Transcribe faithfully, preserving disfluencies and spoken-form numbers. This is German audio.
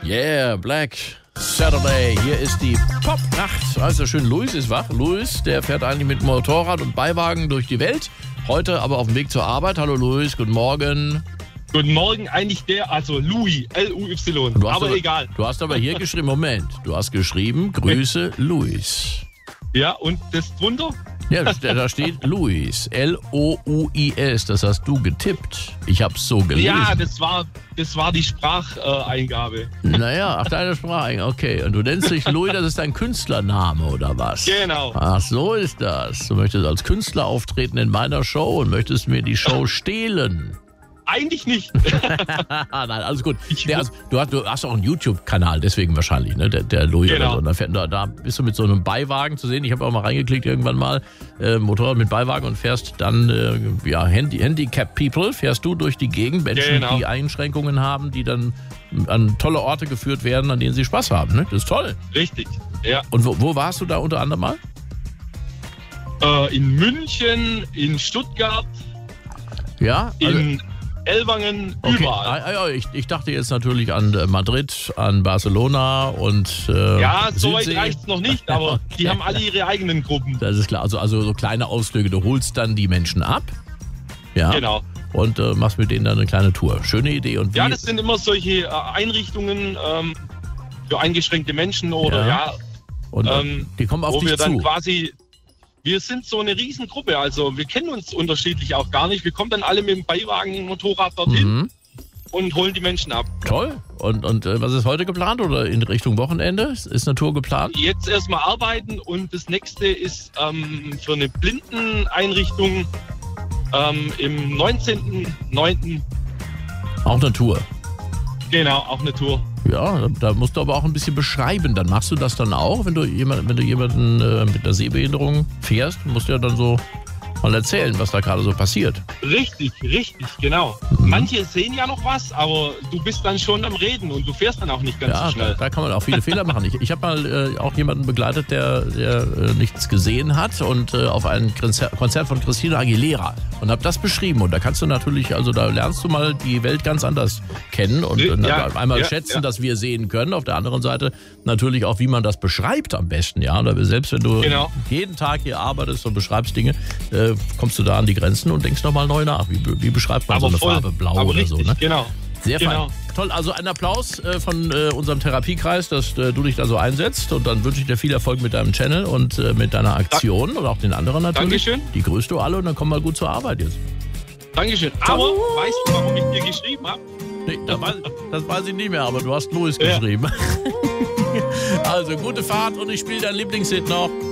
Yeah, Black Saturday. Hier ist die Popnacht. Also schön, Luis ist wach. Luis, der fährt eigentlich mit Motorrad und Beiwagen durch die Welt. Heute aber auf dem Weg zur Arbeit. Hallo Luis, guten Morgen. Guten Morgen, eigentlich der, also Louis, L U Y, aber, aber egal. Du hast aber hier geschrieben, Moment, du hast geschrieben, Grüße Luis. Ja, und das drunter? Ja, da steht Luis, L O U I S, das hast du getippt. Ich hab's so gelesen. Ja, das war, das war die Spracheingabe. Naja, ach, deine Sprache, okay. Und du nennst dich Louis, das ist dein Künstlername, oder was? Genau. Ach, so ist das. Du möchtest als Künstler auftreten in meiner Show und möchtest mir die Show stehlen. Eigentlich nicht. Nein, alles gut. Der, also, du, hast, du hast auch einen YouTube-Kanal, deswegen wahrscheinlich, ne? Der, der Louis genau. oder so. Und da, fährt, da, da bist du mit so einem Beiwagen zu sehen. Ich habe auch mal reingeklickt irgendwann mal. Äh, Motorrad mit Beiwagen und fährst dann, äh, ja, Handi- Handicap-People, fährst du durch die Gegend. Menschen, genau. die Einschränkungen haben, die dann an tolle Orte geführt werden, an denen sie Spaß haben. Ne? Das ist toll. Richtig, ja. Und wo, wo warst du da unter anderem mal? Äh, in München, in Stuttgart, Ja, also, in Ellwangen, okay. überall. Ah, ja, ich, ich dachte jetzt natürlich an äh, Madrid, an Barcelona und äh, Ja, so weit Südsee. reicht es noch nicht, aber Okay. die haben alle ihre eigenen Gruppen. Das ist klar. Also, also so kleine Ausflüge. Du holst dann die Menschen ab. Ja. Genau. Und äh, machst mit denen dann eine kleine Tour. Schöne Idee. Und wie, Ja, das sind immer solche äh, Einrichtungen ähm, für eingeschränkte Menschen oder Ja. ja, und, äh, ähm, die kommen auf wo dich wir dann zu. quasi, wir sind so eine Riesengruppe, also wir kennen uns unterschiedlich auch gar nicht. Wir kommen dann alle mit dem Beiwagen, Motorrad dorthin Mhm. und holen die Menschen ab. Toll. Und, und äh, was ist heute geplant oder in Richtung Wochenende? Ist, ist eine Tour geplant? Jetzt erstmal arbeiten und das nächste ist ähm, für eine Blindeneinrichtung ähm, im neunzehnten neunten Auch eine Tour. Genau, auch eine Tour. Ja, da musst du aber auch ein bisschen beschreiben. Dann machst du das dann auch, wenn du, jemand, wenn du jemanden äh, mit einer Sehbehinderung fährst, musst du ja dann so mal erzählen, was da gerade so passiert. Richtig, richtig, genau. Mhm. Manche sehen ja noch was, aber du bist dann schon am Reden und du fährst dann auch nicht ganz Ja, so da, schnell. da kann man auch viele Fehler machen. Ich, ich habe mal äh, auch jemanden begleitet, der, der äh, nichts gesehen hat und äh, auf ein Konzer- Konzert von Christina Aguilera und habe das beschrieben. Und da kannst du natürlich, also da lernst du mal die Welt ganz anders kennen und äh, Ja, einmal ja, schätzen, ja. dass wir sehen können. Auf der anderen Seite natürlich auch, wie man das beschreibt am besten. Ja, oder selbst wenn du Genau. jeden Tag hier arbeitest und beschreibst Dinge, äh, kommst du da an die Grenzen und denkst nochmal neu nach. Wie, wie beschreibt man Aber so eine voll, Farbe, blau aber oder richtig, so? Ne? genau. Sehr Genau. fein. Toll, also ein Applaus äh, von äh, unserem Therapiekreis, dass äh, du dich da so einsetzt. Und dann wünsche ich dir viel Erfolg mit deinem Channel und äh, mit deiner Aktion und auch den anderen natürlich. Dankeschön. Die grüßt du alle und dann komm mal gut zur Arbeit jetzt. Dankeschön. Aber weißt du, warum ich dir geschrieben habe? Nee, das, weiß, das weiß ich nicht mehr, aber du hast Louis Ja. geschrieben. Also gute Fahrt und ich spiele dein Lieblingshit noch.